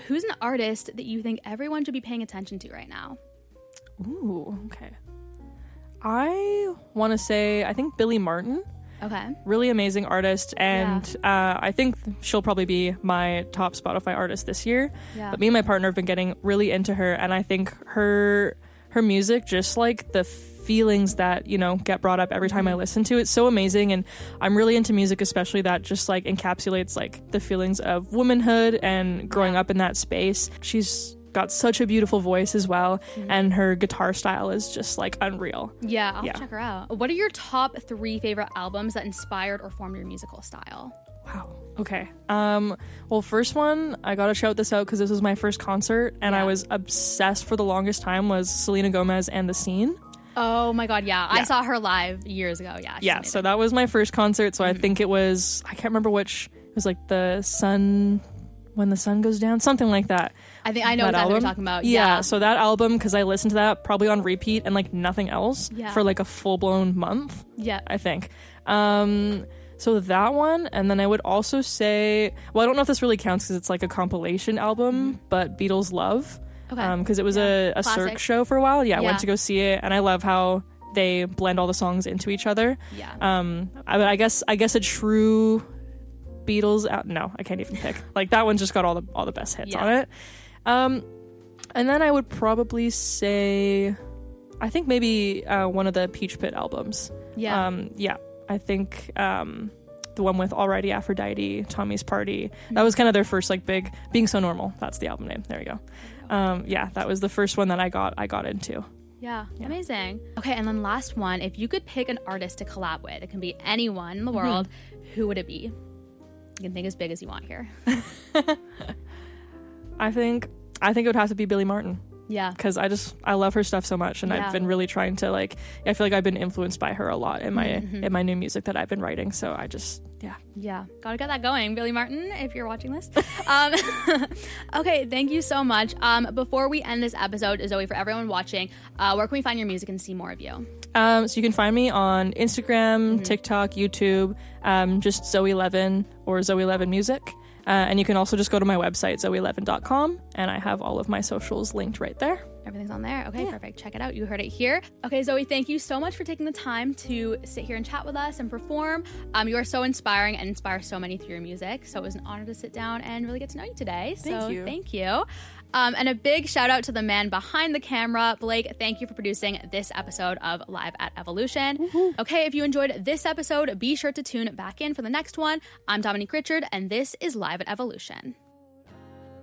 who's an artist that you think everyone should be paying attention to right now? Ooh, okay. I want to say, I think Billie Martin. Okay. Really amazing artist, and I think she'll probably be my top Spotify artist this year. Yeah. But me and my partner have been getting really into her, and I think her music, just like the feelings that, you know, get brought up every time I listen to it, so amazing. And I'm really into music, especially that just like encapsulates like the feelings of womanhood and growing up in that space. She's got such a beautiful voice as well, and her guitar style is just like unreal. Yeah, I'll check her out. What are your top 3 favorite albums that inspired or formed your musical style? Wow. Okay. Well, first one, I gotta shout this out because this was my first concert, and I was obsessed for the longest time, was Selena Gomez and The Scene. Oh my god, yeah. I saw her live years ago. Yeah. So that was my first concert. So I think it was, I can't remember which, it was like When the Sun Goes Down, something like that. I think I know exactly what you're talking about. Yeah, so that album, because I listened to that probably on repeat and like nothing else for like a full-blown month. Yeah. I think. So that one, and then I would also say, well, I don't know if this really counts because it's like a compilation album, but Beatles Love. Okay. Because it was a Cirque show for a while. Yeah, I went to go see it, and I love how they blend all the songs into each other. Yeah. I guess a true Beatles out. No, I can't even pick. Like that one just got all the best hits on it. And then I would probably say, I think maybe one of the Peach Pit albums. Yeah. I think the one with Alrighty Aphrodite, Tommy's Party. That was kind of their first like big. Being So Normal. That's the album name. There you go. That was the first one that I got into. Yeah, amazing. Okay, and then last one. If you could pick an artist to collab with, it can be anyone in the world. Who would it be? You can think as big as you want here. I think it would have to be Billie Martin. Yeah. Because I love her stuff so much, and I've been really trying to like, I feel like I've been influenced by her a lot in my new music that I've been writing. So I just, Yeah. Gotta get that going. Billie Martin, if you're watching this. Okay, thank you so much. Before we end this episode, Zoe, for everyone watching, where can we find your music and see more of you? So you can find me on Instagram, TikTok, YouTube, just Zoe Levin or Zoe Levin Music. And you can also just go to my website, zoelevin.com, and I have all of my socials linked right there. Everything's on there. Okay, perfect. Check it out. You heard it here. Okay, Zoe, thank you so much for taking the time to sit here and chat with us and perform. You are so inspiring and inspire so many through your music. So it was an honor to sit down and really get to know you today. Thank you. Thank you. And a big shout out to the man behind the camera, Blake. Thank you for producing this episode of Live at Evolution. Woo-hoo. Okay, if you enjoyed this episode, be sure to tune back in for the next one. I'm Dominique Richard, and this is Live at Evolution.